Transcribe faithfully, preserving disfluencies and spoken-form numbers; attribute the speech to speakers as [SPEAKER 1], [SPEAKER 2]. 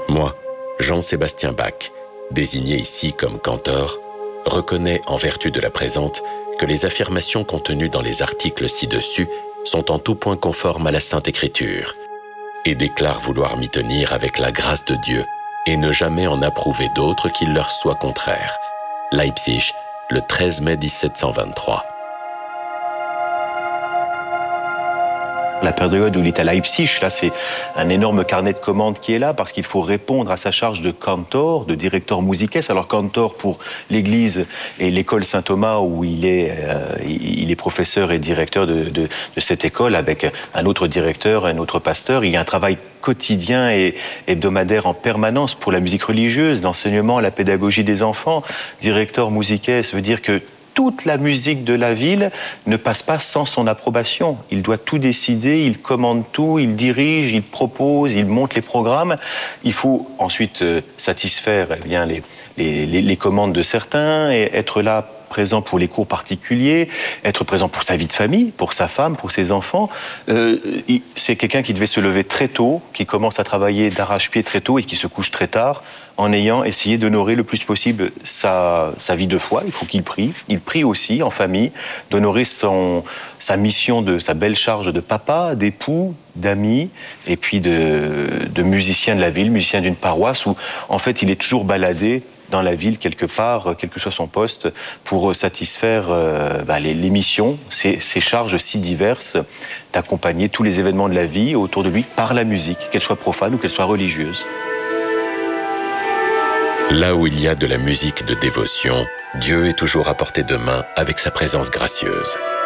[SPEAKER 1] Moi, Jean-Sébastien Bach, désigné ici comme cantor, reconnais en vertu de la présente que les affirmations contenues dans les articles ci-dessus sont en tout point conformes à la Sainte Écriture et déclare vouloir m'y tenir avec la grâce de Dieu et ne jamais en approuver d'autres qui leur soient contraires. Leipzig, le treize mai mille sept cent vingt-trois.
[SPEAKER 2] La période où il est à Leipzig, là, c'est un énorme carnet de commandes qui est là parce qu'il faut répondre à sa charge de cantor, de directeur musiques. Alors cantor pour l'église et l'école Saint-Thomas où il est, euh, il est professeur et directeur de, de, de cette école avec un autre directeur, un autre pasteur. Il y a un travail quotidien et hebdomadaire en permanence pour la musique religieuse, l'enseignement à la pédagogie des enfants. Directeur musiques, ça veut dire que toute la musique de la ville ne passe pas sans son approbation. Il doit tout décider, il commande tout, il dirige, il propose, il monte les programmes. Il faut ensuite euh, satisfaire eh bien, les, les, les, les commandes de certains et être là présent pour les cours particuliers, être présent pour sa vie de famille, pour sa femme, pour ses enfants. Euh, c'est quelqu'un qui devait se lever très tôt, qui commence à travailler d'arrache-pied très tôt et qui se couche très tard, en ayant essayé d'honorer le plus possible sa, sa vie de foi. Il faut qu'il prie. Il prie aussi en famille, d'honorer son, sa mission, de sa belle charge de papa, d'époux, d'amis, et puis de, de musicien de la ville, musicien d'une paroisse, où en fait il est toujours baladé dans la ville, quelque part, quel que soit son poste, pour satisfaire euh, bah, les, les missions, ces, ces charges si diverses, d'accompagner tous les événements de la vie autour de lui par la musique, qu'elle soit profane ou qu'elle soit religieuse.
[SPEAKER 1] Là où il y a de la musique de dévotion, Dieu est toujours à portée de main avec sa présence gracieuse.